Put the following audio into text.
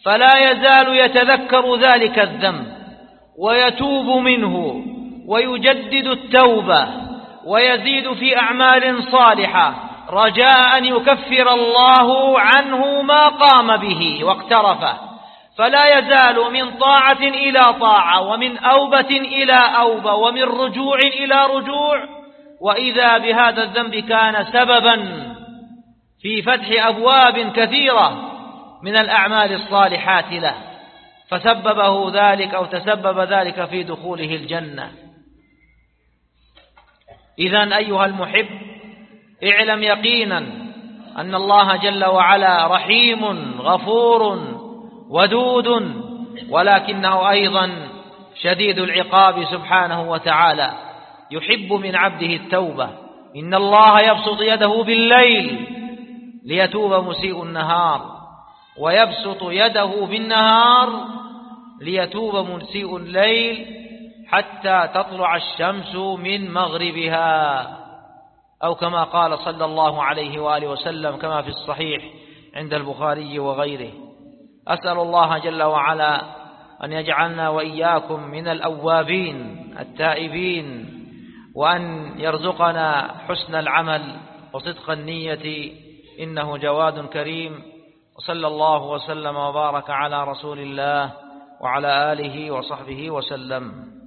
فلا يزال يتذكر ذلك الذنب ويتوب منه ويجدد التوبة ويزيد في أعمال صالحة رجاء أن يكفر الله عنه ما قام به واقترفه، فلا يزال من طاعة إلى طاعة ومن أوبة إلى أوبة ومن رجوع إلى رجوع، وإذا بهذا الذنب كان سببا في فتح أبواب كثيرة من الأعمال الصالحات له، فسببه ذلك أو تسبب ذلك في دخوله الجنة. إذن أيها المحب، اعلم يقينا أن الله جل وعلا رحيم غفور ودود، ولكنه أيضا شديد العقاب سبحانه وتعالى، يحب من عبده التوبة. إن الله يبسط يده بالليل ليتوب مسيء النهار، ويبسط يده بالنهار ليتوب مسيء الليل حتى تطلع الشمس من مغربها، أو كما قال صلى الله عليه وآله وسلم كما في الصحيح عند البخاري وغيره. أسأل الله جل وعلا أن يجعلنا وإياكم من الأوابين التائبين، وأن يرزقنا حسن العمل وصدق النية، إنه جواد كريم. وصلى الله وسلم وبارك على رسول الله وعلى آله وصحبه وسلم.